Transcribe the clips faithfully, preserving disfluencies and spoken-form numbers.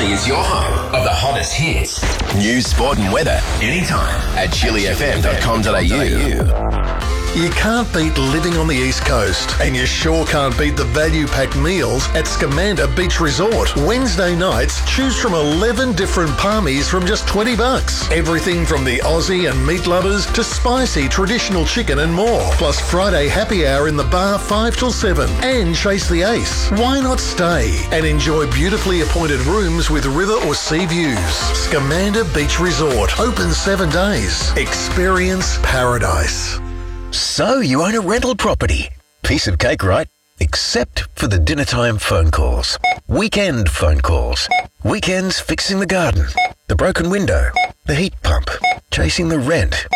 Chili is your home of the hottest hits. News, sport and weather anytime at chili f m dot com dot a u. You can't beat living on the East Coast, and you sure can't beat the value-packed meals at Scamander Beach Resort. Wednesday nights, choose from eleven different palmies from just twenty bucks. Everything from the Aussie and meat lovers to spicy traditional chicken and more. Plus Friday happy hour in the bar five till seven. And chase the ace. Why not stay and enjoy beautifully appointed rooms with river or sea views? Scamander Beach Resort. Open seven days. Experience paradise. So you own a rental property. Piece of cake, right? Except for the dinner time phone calls. Weekend phone calls. Weekends fixing the garden. The broken window. The heat pump. Chasing the rent.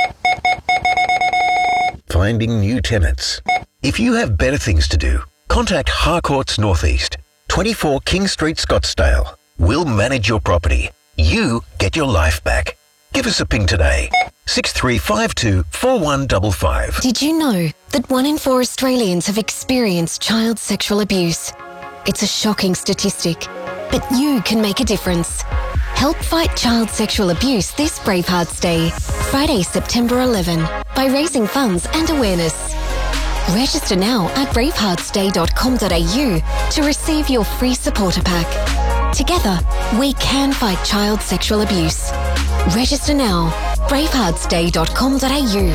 Finding new tenants. If you have better things to do, contact Harcourts Northeast, twenty-four King Street, Scottsdale. We'll manage your property. You get your life back. Give us a ping today. six three five two, four one five five. Did you know that one in four Australians have experienced child sexual abuse? It's a shocking statistic, but you can make a difference. Help fight child sexual abuse this Bravehearts Day, Friday, September eleventh, by raising funds and awareness. Register now at bravehearts day dot com dot a u to receive your free supporter pack. Together, we can fight child sexual abuse. Register now. bravehearts day dot com dot a u.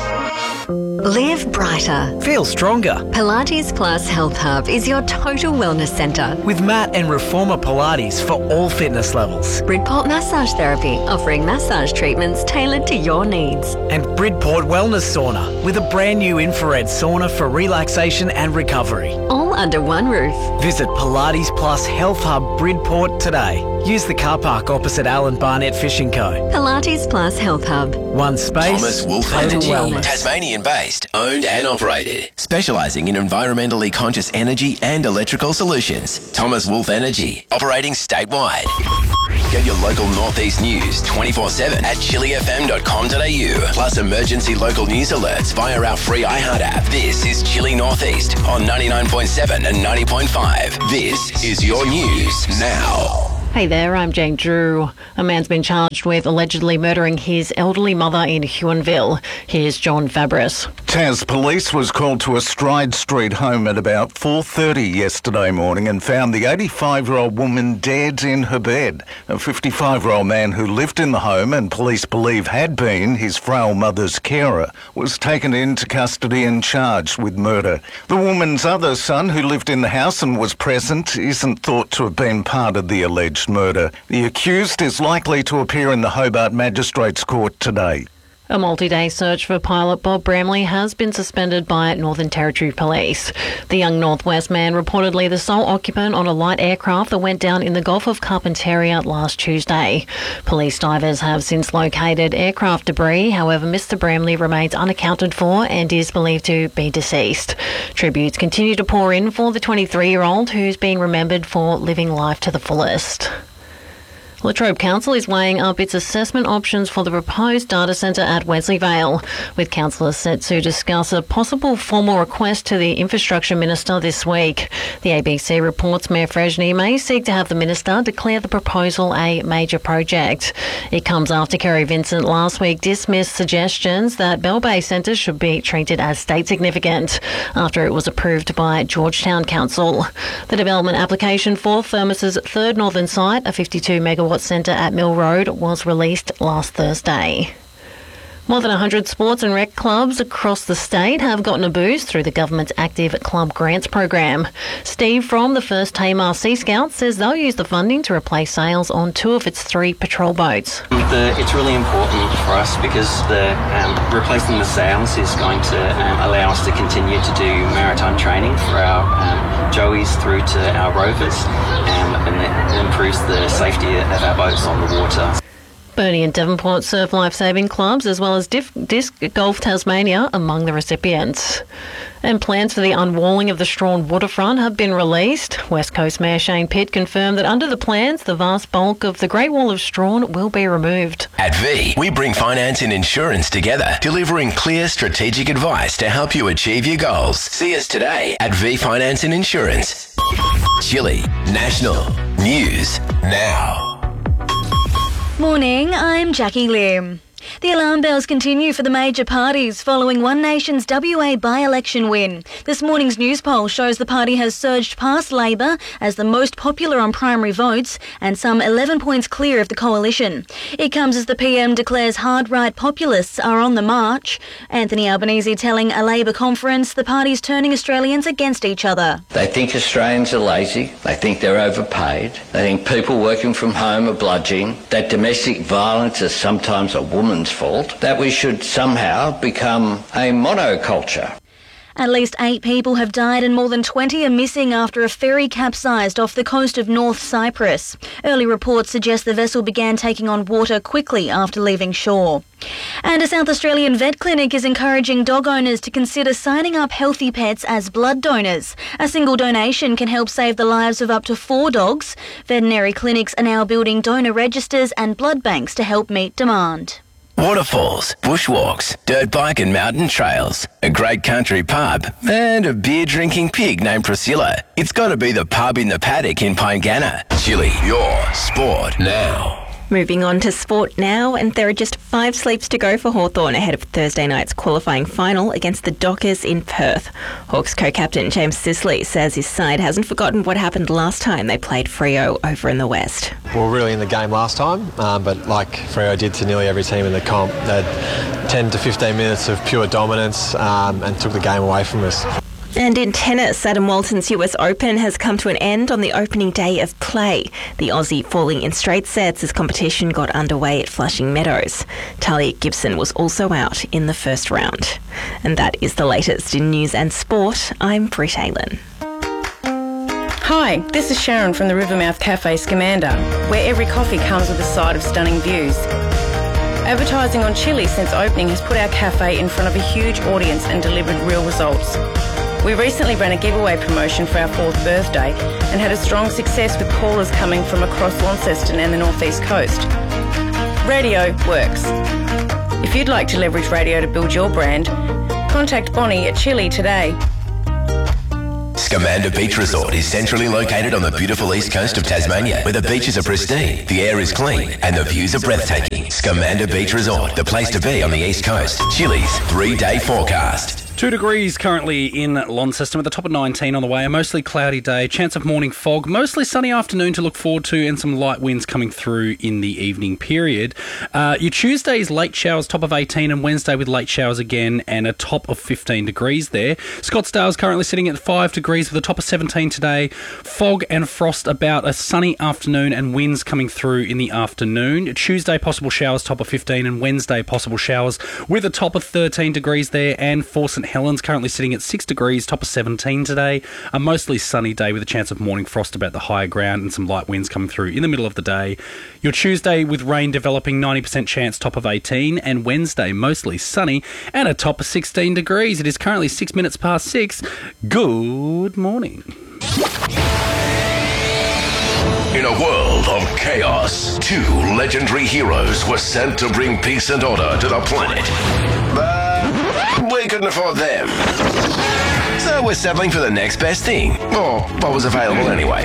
Live brighter. Feel stronger. Pilates Plus Health Hub is your total wellness centre. With mat and reformer Pilates for all fitness levels. Bridport Massage Therapy, offering massage treatments tailored to your needs. And Bridport Wellness Sauna, with a brand new infrared sauna for relaxation and recovery. All under one roof. Visit Pilates Plus Health Hub Bridport today. Use the car park opposite Alan Barnett Fishing Co. Pilates Plus Health Hub. One space, Thomas Wolf total Energy, wellness. Tasmanian-based, owned and operated, specialising in environmentally conscious energy and electrical solutions. Thomas Wolf Energy, operating statewide. Get your local Northeast news twenty-four seven at chili f m dot com dot a u. Plus emergency local news alerts via our free iHeart app. This is Chili Northeast on ninety-nine point seven and ninety point five. This is your news now. Hey there, I'm Jane Drew. A man's been charged with allegedly murdering his elderly mother in Huonville. Here's John Fabris. Tas Police was called to a Stride Street home at about four thirty yesterday morning and found the eighty-five-year-old woman dead in her bed. A fifty-five-year-old man who lived in the home and police believe had been his frail mother's carer was taken into custody and charged with murder. The woman's other son, who lived in the house and was present, isn't thought to have been part of the alleged murder. The accused is likely to appear in the Hobart Magistrates Court today. A multi-day search for pilot Bob Bramley has been suspended by Northern Territory Police. The young Northwest man, reportedly the sole occupant on a light aircraft that went down in the Gulf of Carpentaria last Tuesday. Police divers have since located aircraft debris. However, Mister Bramley remains unaccounted for and is believed to be deceased. Tributes continue to pour in for the twenty-three-year-old who's being remembered for living life to the fullest. Latrobe Council is weighing up its assessment options for the proposed data centre at Wesleyvale, with councillors set to discuss a possible formal request to the Infrastructure Minister this week. The A B C reports Mayor Freshney may seek to have the Minister declare the proposal a major project. It comes after Kerry Vincent last week dismissed suggestions that Bell Bay Centre should be treated as state significant after it was approved by Georgetown Council. The development application for Thermos's third northern site, a fifty-two megawatt centre at Mill Road, was released last Thursday. More than one hundred sports and rec clubs across the state have gotten a boost through the government's Active Club Grants program. Steve from the First Tamar Sea Scouts says they'll use the funding to replace sails on two of its three patrol boats. The, it's really important for us because the um, replacing the sails is going to um, allow us to continue to do maritime training for our um, joeys through to our rovers, um, and it improves the safety of our boats on the water. Burnie and Devonport Surf Lifesaving Clubs, as well as Dif- Disc Golf Tasmania, among the recipients. And plans for the unwalling of the Strawn waterfront have been released. West Coast Mayor Shane Pitt confirmed that under the plans, the vast bulk of the Great Wall of Strawn will be removed. At V, we bring finance and insurance together, delivering clear strategic advice to help you achieve your goals. See us today at V Finance and Insurance. Chili National News Now. Morning, I'm Jackie Lim. The alarm bells continue for the major parties following One Nation's W A by-election win. This morning's news poll shows the party has surged past Labor as the most popular on primary votes and some eleven points clear of the coalition. It comes as the P M declares hard-right populists are on the march. Anthony Albanese telling a Labor conference the party's turning Australians against each other. They think Australians are lazy, they think they're overpaid, they think people working from home are bludgeoning, that domestic violence is sometimes a woman's fault, that we should somehow become a monoculture. At least eight people have died and more than twenty are missing after a ferry capsized off the coast of North Cyprus. Early reports suggest the vessel began taking on water quickly after leaving shore. And a South Australian vet clinic is encouraging dog owners to consider signing up healthy pets as blood donors. A single donation can help save the lives of up to four dogs. Veterinary clinics are now building donor registers and blood banks to help meet demand. Waterfalls, bushwalks, dirt bike and mountain trails, a great country pub, and a beer-drinking pig named Priscilla. It's got to be the pub in the paddock in Pyngana. Chili, your sport now. Moving on to sport now, and there are just five sleeps to go for Hawthorn ahead of Thursday night's qualifying final against the Dockers in Perth. Hawks co-captain James Sisley says his side hasn't forgotten what happened last time they played Freo over in the West. We were really in the game last time, um, but like Freo did to nearly every team in the comp, they had ten to fifteen minutes of pure dominance um, and took the game away from us. And in tennis, Adam Walton's U S Open has come to an end on the opening day of play. The Aussie falling in straight sets as competition got underway at Flushing Meadows. Talia Gibson was also out in the first round. And that is the latest in news and sport. I'm Britt Aylen. Hi, this is Sharon from the Rivermouth Cafe Scamander, where every coffee comes with a side of stunning views. Advertising on Chili since opening has put our cafe in front of a huge audience and delivered real results. We recently ran a giveaway promotion for our fourth birthday and had a strong success with callers coming from across Launceston and the North East Coast. Radio works. If you'd like to leverage radio to build your brand, contact Bonnie at Chili today. Scamander Beach Resort is centrally located on the beautiful east coast of Tasmania, where the beaches are pristine, the air is clean, and the views are breathtaking. Scamander Beach Resort, the place to be on the east coast. Chili's three-day forecast. Two degrees currently in Launceston with a top of nineteen on the way. A mostly cloudy day, chance of morning fog, mostly sunny afternoon to look forward to, and some light winds coming through in the evening period. Uh, your Tuesday is late showers, top of eighteen, and Wednesday with late showers again and a top of fifteen degrees there. Scottsdale is currently sitting at five degrees with a top of seventeen today. Fog and frost about, a sunny afternoon and winds coming through in the afternoon. Tuesday possible showers, top of fifteen, and Wednesday possible showers with a top of thirteen degrees there. And for St Helens currently sitting at six degrees, top of seventeen today. A mostly sunny day with a chance of morning frost about the higher ground and some light winds coming through in the middle of the day. Your Tuesday with rain developing, ninety percent chance, top of eighteen. And Wednesday mostly sunny and a top of sixteen degrees. It is currently six minutes past six. Good morning. In a world of chaos, two legendary heroes were sent to bring peace and order to the planet. But we couldn't afford them. So we're settling for the next best thing, or what was available anyway.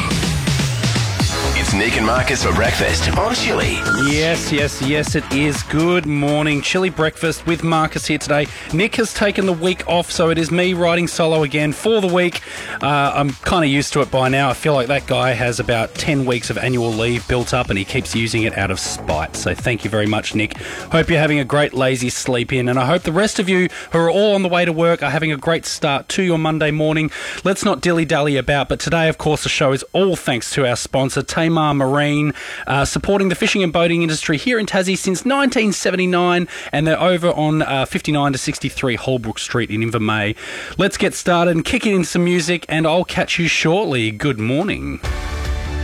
It's Nick and Marcus for breakfast on Chili. Yes, yes, yes, it is. Good morning. Chili breakfast with Marcus here today. Nick has taken the week off, so it is me riding solo again for the week. Uh, I'm kind of used to it by now. I feel like that guy has about ten weeks of annual leave built up and he keeps using it out of spite. So thank you very much, Nick. Hope you're having a great lazy sleep in, and I hope the rest of you who are all on the way to work are having a great start to your Monday morning. Let's not dilly-dally about, but today, of course, the show is all thanks to our sponsor, Tamar Marine, uh, supporting the fishing and boating industry here in Tassie since nineteen seventy-nine, and they're over on uh, fifty-nine to sixty-three Holbrook Street in Invermay. Let's get started and kick it in some music, and I'll catch you shortly. Good morning.